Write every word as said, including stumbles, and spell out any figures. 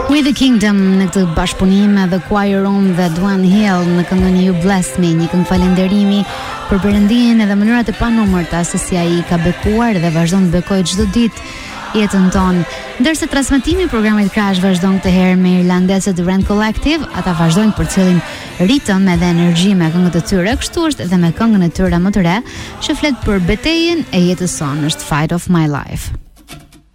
With the Kingdom në këtë bashkëpunim The Choir Room dhe Duan Hill në këngën You Bless Me, një këngë falënderimi për perëndin edhe mënyrat e panumërta se si ai ka bekuar dhe vazhdon të bekojë çdo ditë jetën tonë. Ndërsa transmetimi i programit Crash vazhdon këtë herë me irlandezët Rand Collective, ata vazhdojnë për cilin ritëm edhe energji me këngët e tyre, kështu është edhe me këngën e tyre më të re, që flet për betejën e jetës sonë, është Fight of My Life.